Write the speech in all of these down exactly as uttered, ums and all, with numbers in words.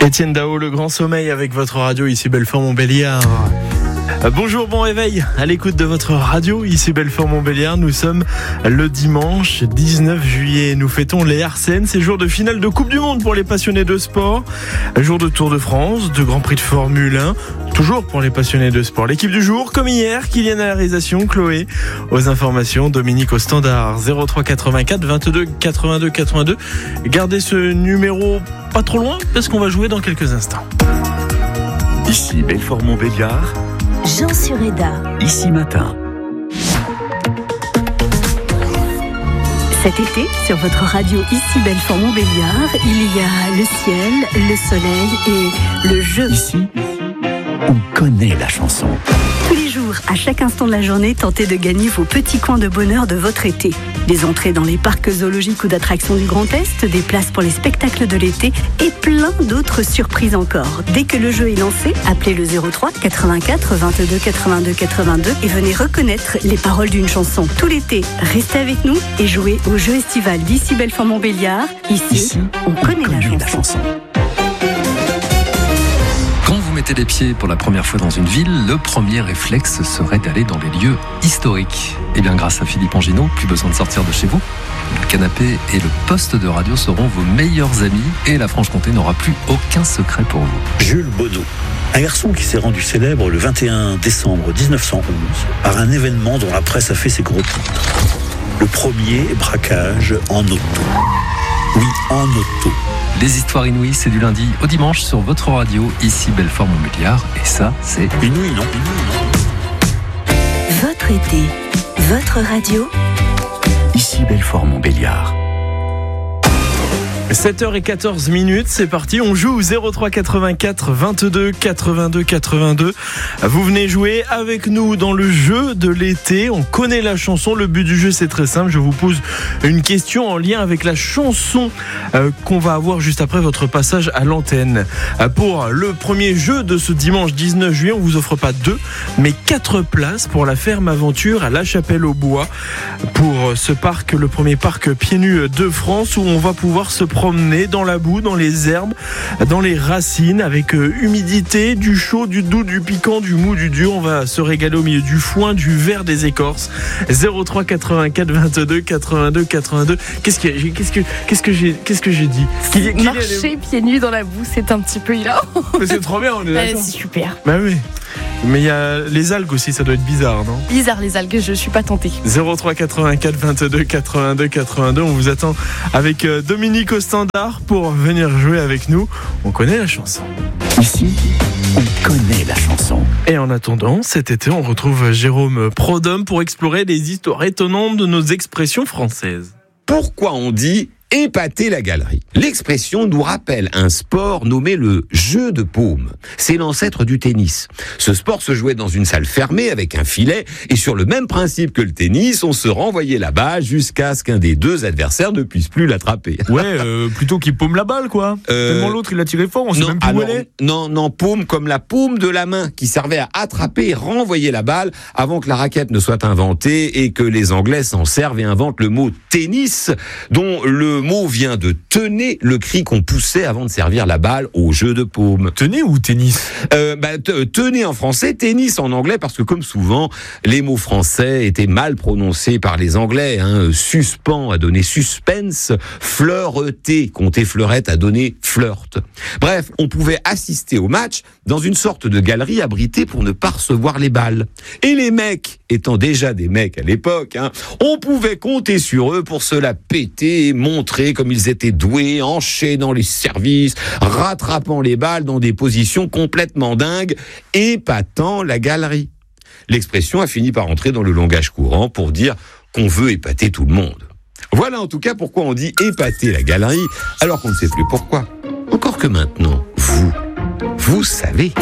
Étienne Dao, le grand sommeil avec votre radio, ici Belfort-Montbéliard. Bonjour, bon réveil à l'écoute de votre radio, ici Belfort-Montbéliard. Nous sommes le dimanche dix-neuf juillet. Nous fêtons les Arsènes, c'est jour de finale de Coupe du Monde pour les passionnés de sport. Jour de Tour de France, de Grand Prix de Formule un, toujours pour les passionnés de sport. L'équipe du jour, comme hier, Kylian à la réalisation, Chloé aux informations, Dominique au standard. zéro trois quatre-vingt-quatre vingt-deux quatre-vingt-deux quatre-vingt-deux. Gardez ce numéro pas trop loin parce qu'on va jouer dans quelques instants. Ici Belfort-Montbéliard. Jean Sureda. Ici Matin. Cet été, sur votre radio Ici Belfort-Montbéliard, il y a le ciel, le soleil et le jeu. Ici, on connaît la chanson. Tous les jours, à chaque instant de la journée, tentez de gagner vos petits coins de bonheur de votre été. Des entrées dans les parcs zoologiques ou d'attractions du Grand Est, des places pour les spectacles de l'été et plein d'autres surprises encore. Dès que le jeu est lancé, appelez le zéro trois quatre-vingt-quatre vingt-deux quatre-vingt-deux quatre-vingt-deux et venez reconnaître les paroles d'une chanson. Tout l'été, restez avec nous et jouez au jeu estival d'Ici Belfort-Montbéliard. Ici, Ici, on, on connaît, connaît la, la chanson. chanson. Quand vous mettez les pieds pour la première fois dans une ville, le premier réflexe serait d'aller dans les lieux historiques. Et bien grâce à Philippe Anginot, plus besoin de sortir de chez vous. Le canapé et le poste de radio seront vos meilleurs amis et la Franche-Comté n'aura plus aucun secret pour vous. Jules Baudot, un garçon qui s'est rendu célèbre le vingt et un décembre dix-neuf cent onze par un événement dont la presse a fait ses gros titres. Le premier braquage en auto. Oui, en auto. Les histoires inouïes, c'est du lundi au dimanche sur votre radio, ici Belfort-Montbéliard. Et ça, c'est Inouï, non, inouï, non. Votre été, votre radio. Ici Belfort-Montbéliard. sept heures quatorze minutes, c'est parti, on joue zéro trois quatre-vingt-quatre vingt-deux quatre-vingt-deux quatre-vingt-deux. Vous venez jouer avec nous dans le jeu de l'été, on connaît la chanson, le but du jeu c'est très simple, je vous pose une question en lien avec la chanson euh, qu'on va avoir juste après votre passage à l'antenne. Euh, pour le premier jeu de ce dimanche dix-neuf juillet, on vous offre pas deux, mais quatre places pour la ferme aventure à La Chapelle-aux-Bois, pour ce parc, le premier parc pieds nus de France où on va pouvoir se promener dans la boue, dans les herbes, dans les racines, avec euh, humidité, du chaud, du doux, du piquant, du mou, du dur. On va se régaler au milieu du foin, du vert, des écorces. zéro trois quatre-vingt-quatre vingt-deux quatre-vingt-deux quatre-vingt-deux. Qu'est-ce que j'ai, qu'est-ce que, qu'est-ce que j'ai, qu'est-ce que j'ai dit? Qui, qui Marcher pieds nus dans la boue, c'est un petit peu hilarant. Mais c'est trop bien, on est d'accord. Euh, c'est super. Bah oui. Mais il y a les algues aussi, ça doit être bizarre, non? Bizarre les algues, je suis pas tentée. zéro trois quatre-vingt-quatre vingt-deux quatre-vingt-deux quatre-vingt-deux. On vous attend avec Dominique au standard pour venir jouer avec nous. On connaît la chanson. Ici, on connaît la chanson. Et en attendant, cet été, on retrouve Jérôme Prodhomme pour explorer les histoires étonnantes de nos expressions françaises. Pourquoi on dit épater la galerie? L'expression nous rappelle un sport nommé le jeu de paume. C'est l'ancêtre du tennis. Ce sport se jouait dans une salle fermée avec un filet et sur le même principe que le tennis, on se renvoyait la balle jusqu'à ce qu'un des deux adversaires ne puisse plus l'attraper. Ouais, euh, plutôt qu'il paume la balle, quoi. Euh, Tellement l'autre, il a tiré fort, on sait non, même plus alors, où elle est. Non, non, paume comme la paume de la main qui servait à attraper et renvoyer la balle avant que la raquette ne soit inventée et que les Anglais s'en servent et inventent le mot tennis, dont le mot vient de tenez, le cri qu'on poussait avant de servir la balle au jeu de paume. Tenez ou tennis? euh, bah, t- Tenez en français, tennis en anglais, parce que comme souvent, les mots français étaient mal prononcés par les Anglais. Hein. Suspens a donné suspense, fleureter, compter fleurette a donné flirt. Bref, on pouvait assister au match dans une sorte de galerie abritée pour ne pas recevoir les balles. Et les mecs, étant déjà des mecs à l'époque, hein, on pouvait compter sur eux pour se la péter et montrer comme ils étaient doués, enchaînant les services, rattrapant les balles dans des positions complètement dingues, épatant la galerie. L'expression a fini par entrer dans le langage courant pour dire qu'on veut épater tout le monde. Voilà en tout cas pourquoi on dit épater la galerie, alors qu'on ne sait plus pourquoi. Encore que maintenant, vous, vous savez.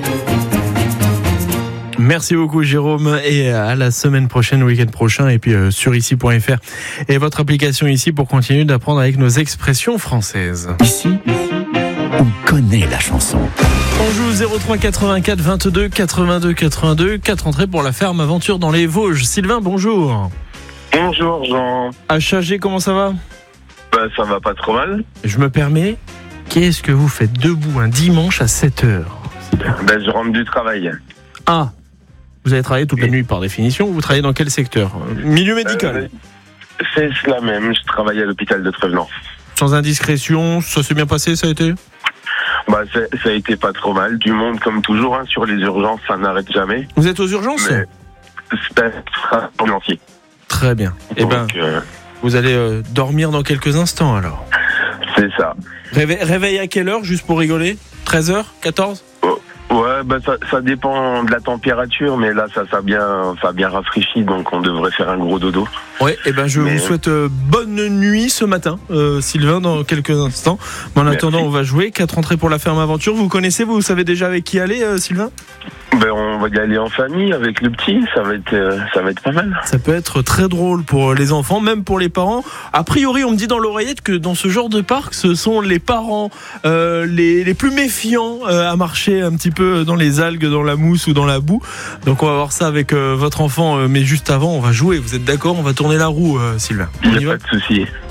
Merci beaucoup Jérôme et à la semaine prochaine, week-end prochain et puis euh, sur ici point f r et votre application ici pour continuer d'apprendre avec nos expressions françaises. Ici, on connaît la chanson. On joue zéro trois quatre-vingt-quatre vingt-deux quatre-vingt-deux quatre-vingt-deux, quatre entrées pour la ferme aventure dans les Vosges. Sylvain, bonjour. Bonjour Jean. H A G, comment ça va? Bah ça va pas trop mal. Je me permets, Qu'est-ce que vous faites debout un dimanche à sept heures? Ben, je rentre du travail. Ah, vous avez travaillé toute la nuit par définition. Vous travaillez dans quel secteur? Milieu médical? Euh, c'est la même, je travaille à l'hôpital de Trévenans. Sans indiscrétion, ça s'est bien passé, ça a été? Bah, c'est, ça a été pas trop mal. Du monde comme toujours, hein, sur les urgences, ça n'arrête jamais. Vous êtes aux urgences? Mais c'est ambulancier. Très bien. Eh ben, euh, vous allez euh, dormir dans quelques instants alors. C'est ça. Réveil, réveil à quelle heure, juste pour rigoler? treize heures? quatorze? Oh, ouais, bah ça, ça dépend de la température, mais là, ça, ça, a bien, ça a bien rafraîchi, donc on devrait faire un gros dodo. Ouais, et ben je mais... vous souhaite euh, bonne nuit ce matin, euh, Sylvain, dans quelques instants. Mais en Merci. attendant, on va jouer. Quatre entrées pour la ferme aventure. Vous connaissez, vous, vous savez déjà avec qui aller, euh, Sylvain? Ben, on va y aller en famille avec le petit, ça va être, euh, ça va être pas mal. Ça peut être très drôle pour les enfants, même pour les parents. A priori, on me dit dans l'oreillette que dans ce genre de parc, ce sont les parents euh, les, les plus méfiants euh, à marcher un petit peu dans les algues, dans la mousse ou dans la boue. Donc on va voir ça avec euh, votre enfant, euh, mais juste avant, on va jouer. Vous êtes d'accord? On va tourner la roue, euh, Sylvain. Il n'y a pas de souci.